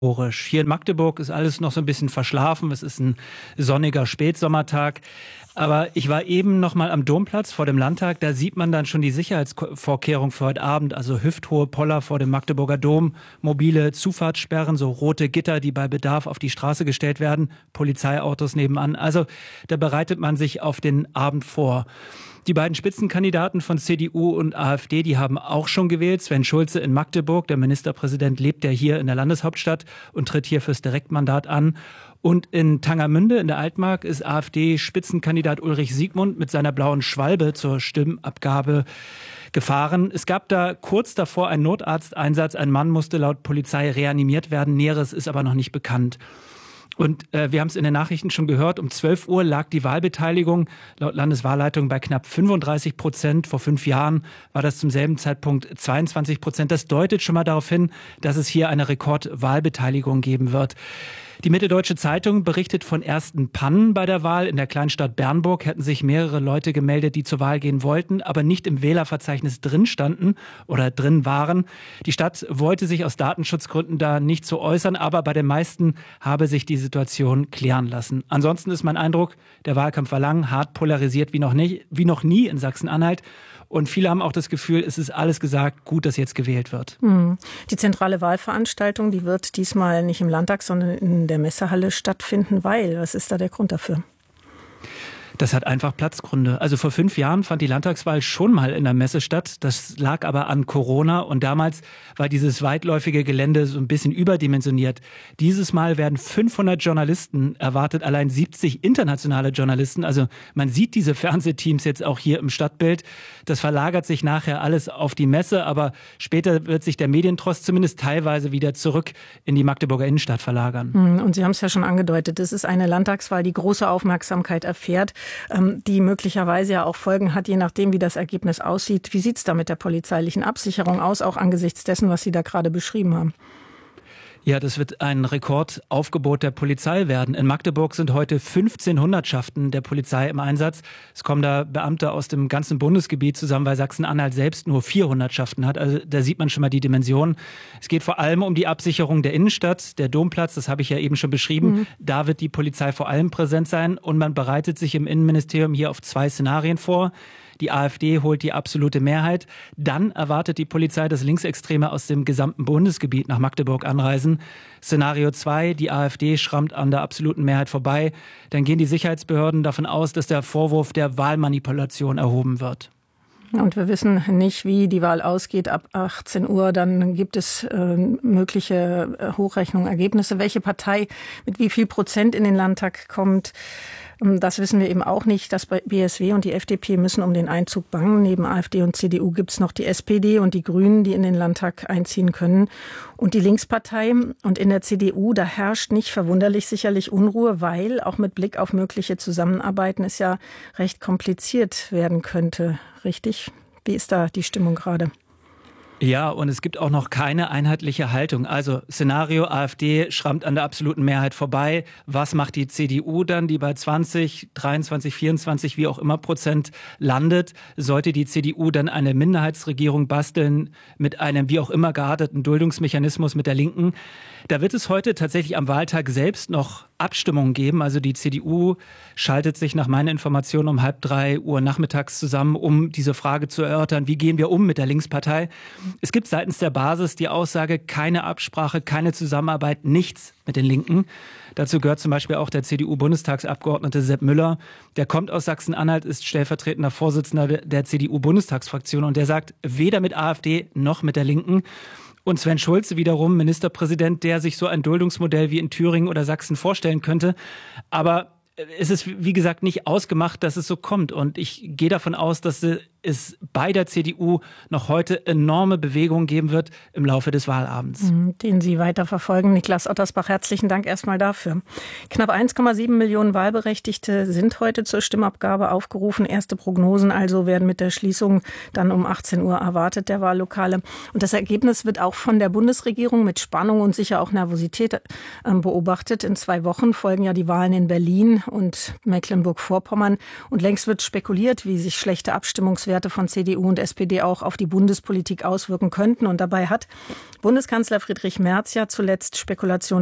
Hier in Magdeburg ist alles noch so ein bisschen verschlafen. Es ist ein sonniger Spätsommertag. Aber ich war eben noch mal am Domplatz vor dem Landtag. Da sieht man dann schon die Sicherheitsvorkehrungen für heute Abend. Also hüfthohe Poller vor dem Magdeburger Dom, mobile Zufahrtssperren, so rote Gitter, die bei Bedarf auf die Straße gestellt werden, Polizeiautos nebenan. Also da bereitet man sich auf den Abend vor. Die beiden Spitzenkandidaten von CDU und AfD, die haben auch schon gewählt. Sven Schulze in Magdeburg, der Ministerpräsident, lebt ja hier in der Landeshauptstadt und tritt hier fürs Direktmandat an. Und in Tangermünde in der Altmark ist AfD-Spitzenkandidat Ulrich Siegmund mit seiner blauen Schwalbe zur Stimmabgabe gefahren. Es gab da kurz davor einen Notarzteinsatz. Ein Mann musste laut Polizei reanimiert werden. Näheres ist aber noch nicht bekannt. Und wir haben es in den Nachrichten schon gehört, um 12 Uhr lag die Wahlbeteiligung laut Landeswahlleitung bei knapp 35%. Vor 5 Jahren war das zum selben Zeitpunkt 22%. Das deutet schon mal darauf hin, dass es hier eine Rekordwahlbeteiligung geben wird. Die Mitteldeutsche Zeitung berichtet von ersten Pannen bei der Wahl. In der Kleinstadt Bernburg hätten sich mehrere Leute gemeldet, die zur Wahl gehen wollten, aber nicht im Wählerverzeichnis drin standen oder drin waren. Die Stadt wollte sich aus Datenschutzgründen da nicht so äußern, aber bei den meisten habe sich die Situation klären lassen. Ansonsten ist mein Eindruck, der Wahlkampf war lang, hart polarisiert wie noch nie in Sachsen-Anhalt. Und viele haben auch das Gefühl, es ist alles gesagt, gut, dass jetzt gewählt wird. Die zentrale Wahlveranstaltung, die wird diesmal nicht im Landtag, sondern in der Messehalle stattfinden, was ist da der Grund dafür? Das hat einfach Platzgründe. Also vor 5 Jahren fand die Landtagswahl schon mal in der Messe statt. Das lag aber an Corona und damals war dieses weitläufige Gelände so ein bisschen überdimensioniert. Dieses Mal werden 500 Journalisten erwartet, allein 70 internationale Journalisten. Also man sieht diese Fernsehteams jetzt auch hier im Stadtbild. Das verlagert sich nachher alles auf die Messe, aber später wird sich der Medientrost zumindest teilweise wieder zurück in die Magdeburger Innenstadt verlagern. Und Sie haben es ja schon angedeutet, es ist eine Landtagswahl, die große Aufmerksamkeit erfährt, die möglicherweise ja auch Folgen hat, je nachdem, wie das Ergebnis aussieht. Wie sieht es da mit der polizeilichen Absicherung aus, auch angesichts dessen, was Sie da gerade beschrieben haben? Ja, das wird ein Rekordaufgebot der Polizei werden. In Magdeburg sind heute 15 Hundertschaften der Polizei im Einsatz. Es kommen da Beamte aus dem ganzen Bundesgebiet zusammen, weil Sachsen-Anhalt selbst nur 4 Hundertschaften hat. Also da sieht man schon mal die Dimension. Es geht vor allem um die Absicherung der Innenstadt, der Domplatz, das habe ich ja eben schon beschrieben. Da wird die Polizei vor allem präsent sein und man bereitet sich im Innenministerium hier auf 2 Szenarien vor. Die AfD holt die absolute Mehrheit. Dann erwartet die Polizei, dass Linksextreme aus dem gesamten Bundesgebiet nach Magdeburg anreisen. Szenario 2, die AfD schrammt an der absoluten Mehrheit vorbei. Dann gehen die Sicherheitsbehörden davon aus, dass der Vorwurf der Wahlmanipulation erhoben wird. Und wir wissen nicht, wie die Wahl ausgeht. Ab 18 Uhr, dann gibt es mögliche Hochrechnungen, Ergebnisse. Welche Partei mit wie viel Prozent in den Landtag kommt, das wissen wir eben auch nicht. Das BSW und die FDP müssen um den Einzug bangen. Neben AfD und CDU gibt es noch die SPD und die Grünen, die in den Landtag einziehen können. Und die Linkspartei und in der CDU, da herrscht nicht verwunderlich sicherlich Unruhe, weil auch mit Blick auf mögliche Zusammenarbeiten es ja recht kompliziert werden könnte. Richtig? Wie ist da die Stimmung gerade? Ja, und es gibt auch noch keine einheitliche Haltung. Also Szenario AfD schrammt an der absoluten Mehrheit vorbei. Was macht die CDU dann, die bei 20, 23, 24, wie auch immer Prozent landet? Sollte die CDU dann eine Minderheitsregierung basteln mit einem wie auch immer gearteten Duldungsmechanismus mit der Linken? Da wird es heute tatsächlich am Wahltag selbst noch Abstimmungen geben. Also die CDU schaltet sich nach meinen Informationen um 2:30 Uhr nachmittags zusammen, um diese Frage zu erörtern, wie gehen wir um mit der Linkspartei. Es gibt seitens der Basis die Aussage, keine Absprache, keine Zusammenarbeit, nichts mit den Linken. Dazu gehört zum Beispiel auch der CDU-Bundestagsabgeordnete Sepp Müller. Der kommt aus Sachsen-Anhalt, ist stellvertretender Vorsitzender der CDU-Bundestagsfraktion und der sagt, weder mit AfD noch mit der Linken. Und Sven Schulze wiederum, Ministerpräsident, der sich so ein Duldungsmodell wie in Thüringen oder Sachsen vorstellen könnte. Aber es ist, wie gesagt, nicht ausgemacht, dass es so kommt. Und ich gehe davon aus, dass es bei der CDU noch heute enorme Bewegungen geben wird im Laufe des Wahlabends. Den Sie weiter verfolgen. Niklas Ottersbach, herzlichen Dank erstmal dafür. Knapp 1,7 Millionen Wahlberechtigte sind heute zur Stimmabgabe aufgerufen. Erste Prognosen also werden mit der Schließung dann um 18 Uhr erwartet, der Wahllokale. Und das Ergebnis wird auch von der Bundesregierung mit Spannung und sicher auch Nervosität beobachtet. In 2 Wochen folgen ja die Wahlen in Berlin und Mecklenburg-Vorpommern. Und längst wird spekuliert, wie sich schlechte Abstimmungswerte Umfragewerte von CDU und SPD auch auf die Bundespolitik auswirken könnten. Und dabei hat Bundeskanzler Friedrich Merz ja zuletzt Spekulationen